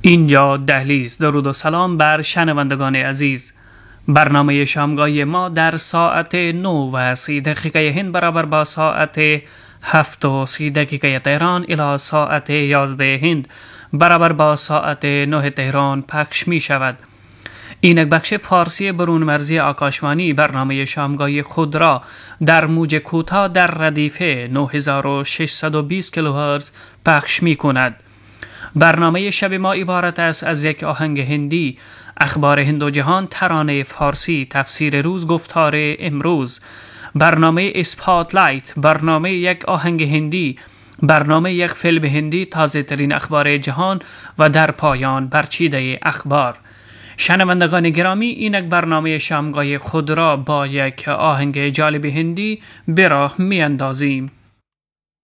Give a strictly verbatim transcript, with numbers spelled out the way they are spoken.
اینجا دهلیز. درود و سلام بر شنوندگان عزیز. برنامه شامگاهی ما در ساعت نو و سی دقیقه هند برابر با ساعت هفت و سی دقیقه تهران الی ساعت یازده هند برابر با ساعت نه تهران پخش می شود. این یک بخش فارسی برون مرزی آکاشوانی برنامه شامگاهی خود را در موج کوتاه در ردیف نه هزار و ششصد و بیست کیلوهرتز پخش می کند. برنامه شب ما عبارت است از یک آهنگ هندی، اخبار هند و جهان، ترانه فارسی، تفسیر روز، گفتار امروز، برنامه اسپاتلایت، برنامه یک آهنگ هندی، برنامه یک فیلم هندی، تازه ترین اخبار جهان و در پایان برچیده اخبار. شنوندگان گرامی، این یک برنامه شامگاهی خود را با یک آهنگ جالب هندی به راه می اندازیم.